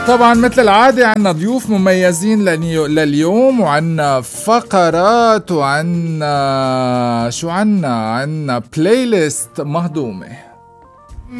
طبعا مثل العادة عنا ضيوف مميزين لليوم، وعنا فقرات، وعنا شو عنا بلاي ليست مهضومة.